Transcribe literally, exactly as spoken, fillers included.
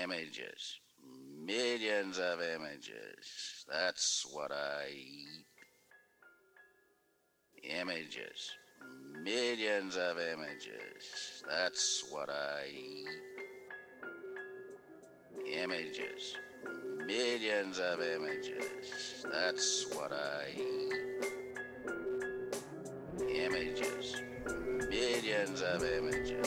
Images. Millions of images. That's what I eat. Images. Millions of images. That's what I eat. Images. Millions of images. That's what I eat. Images. Millions of images.